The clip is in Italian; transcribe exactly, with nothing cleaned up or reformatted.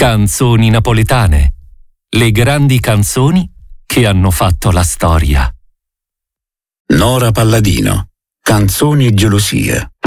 Canzoni napoletane. Le grandi canzoni che hanno fatto la storia. Nora Palladino. Canzoni e gelosia.